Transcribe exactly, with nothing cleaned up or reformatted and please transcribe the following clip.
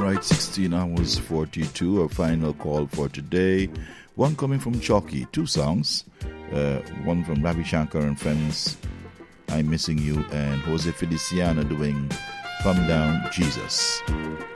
right, sixteen hours forty-two, our final call for today. One coming from Chalky, two songs. Uh, one from Ravi Shankar and Friends, I'm Missing You, and Jose Feliciano doing Come Down Jesus.